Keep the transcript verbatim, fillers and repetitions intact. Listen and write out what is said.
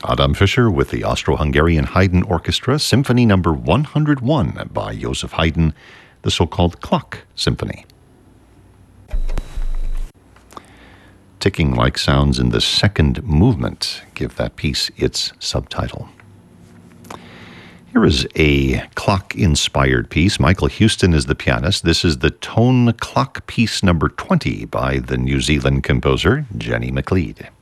Adam Fischer with the Austro-Hungarian Haydn Orchestra, Symphony Number one hundred one by Joseph Haydn, the so-called Clock Symphony. Ticking-like sounds in the second movement give that piece its subtitle. Here is a clock-inspired piece. Michael Houston is the pianist. This is the Tone Clock Piece Number twenty by the New Zealand composer Jenny McLeod.